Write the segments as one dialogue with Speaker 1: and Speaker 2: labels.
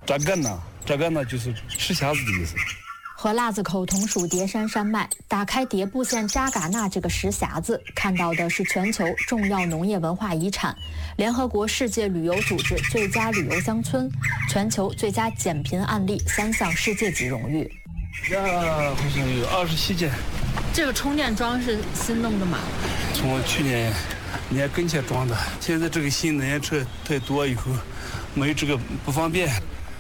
Speaker 1: 扎干呐就是吃匣子的意思。
Speaker 2: 和腊子口同属叠山山脉，打开迭部县扎尕那这个石匣子，看到的是全球重要农业文化遗产、联合国世界旅游组织最佳旅游乡村、全球最佳减贫案例3项世界级荣誉。
Speaker 1: 好像有27件。
Speaker 2: 这个充电桩是新弄的吗？
Speaker 1: 从去年跟前装的，现在这个新能源车太多以后，没这个不方便。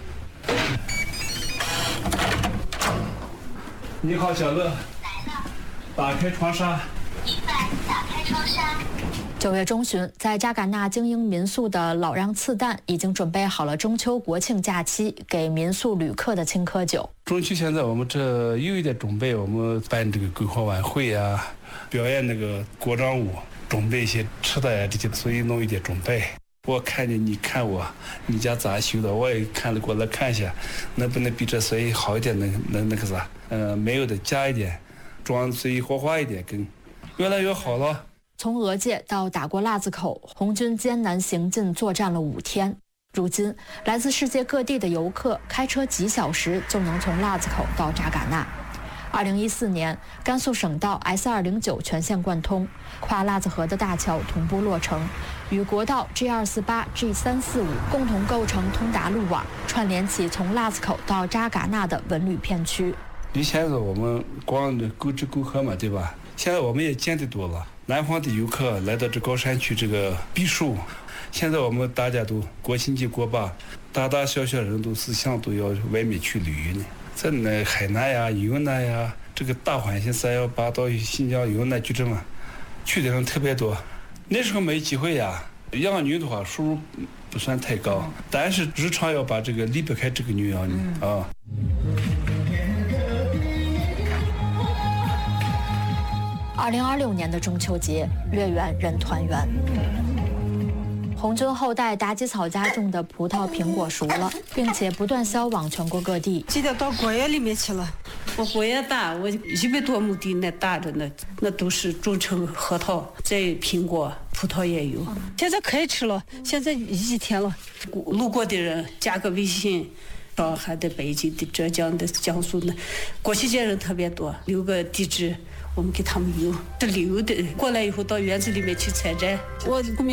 Speaker 1: 你好，小乐。来了。打开窗纱。
Speaker 2: 明白，打开窗纱。9月中旬，在扎尕那精英民宿的老让次旦已经准备好了中秋国庆假期给民宿旅客的青稞酒。
Speaker 1: 中秋现在我们这有一点准备，我们办这个篝火晚会呀，表演那个国章舞，准备一些吃的呀这些，所以弄一点准备。我看见你看我，你家咋修的？我也看了过来看一下，能不能比这随意好一点？能那个啥？没有的加一点，装随意火花一点，更越来越好了。
Speaker 2: 从俄界到打过腊子口，红军艰难行进作战了5天。如今，来自世界各地的游客开车几小时就能从腊子口到扎尕那。2014年，甘肃省道 S209 全线贯通，跨腊子河的大桥同步落成，与国道 G248、G345 共同构成通达路网，串联起从腊子口到扎尕那的文旅片区。
Speaker 1: 以前是我们光沟吃沟喝嘛，对吧？现在我们也见得多了，南方的游客来到这高山区这个避暑。现在我们大家都国庆节过吧，大大小小人都思想都要外面去旅游呢。在那海南呀、云南呀，这个大环线318到新疆云南就这么去的人特别多。那时候没机会呀，养女的话收入不算太高，但是日常要把这个离不开这个女养女啊。
Speaker 2: 2026年的中秋节，月圆人团圆。红军后代妲己草家种的葡萄、苹果熟了，并且不断销往全国各地。
Speaker 3: 记得到果园里面去了，我果园大，我100多亩地那大着呢，那都是种成核桃，这苹果、葡萄也有。现在可以吃了，现在1天了。路过的人加个微信，上海的、北京的、浙江的、江苏的，国庆节人特别多，留个地址。我们给他们邮，这旅游的过来以后到园子里面去采摘，我